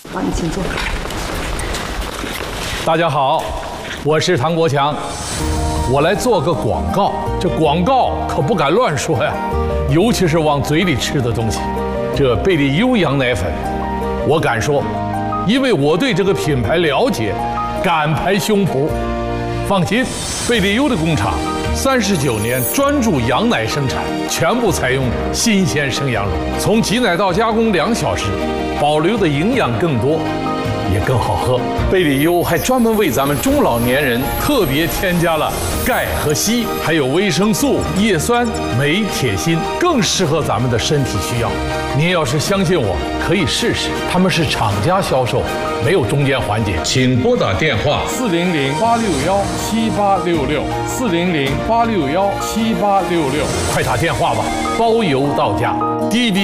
好，你请坐。 大家好，我是唐国强，我来做个广告。这广告可不敢乱说呀，尤其是往嘴里吃的东西。这贝利优羊奶粉，我敢说，因为我对这个品牌了解，敢拍胸脯。放心，贝利优的工厂39年专注羊奶生产，全部采用新鲜生羊乳，从挤奶到加工2小时，保留的营养更多，也更好喝。贝利优还专门为咱们中老年人特别添加了钙和硒，还有维生素、叶酸、镁、铁、锌，更适合咱们的身体需要。您要是相信我，可以试试。他们是厂家销售，没有中间环节。请拨打电话400-861-7866，400-861-7866，快打电话吧，包邮到家。滴滴。